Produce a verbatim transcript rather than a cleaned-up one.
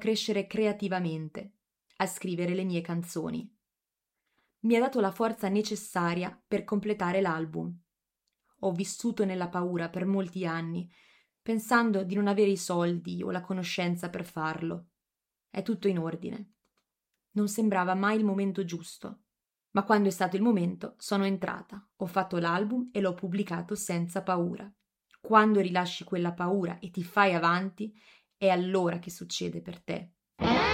crescere creativamente, a scrivere le mie canzoni. Mi ha dato la forza necessaria per completare l'album. Ho vissuto nella paura per molti anni, pensando di non avere i soldi o la conoscenza per farlo. È tutto in ordine. Non sembrava mai il momento giusto, ma quando è stato il momento sono entrata, ho fatto l'album e l'ho pubblicato senza paura. Quando rilasci quella paura e ti fai avanti, è allora che succede per te.